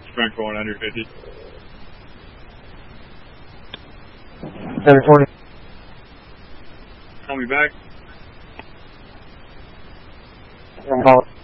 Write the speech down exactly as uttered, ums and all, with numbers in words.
Frank for one hundred fifty. seven twenty. Call me back. I'm calling.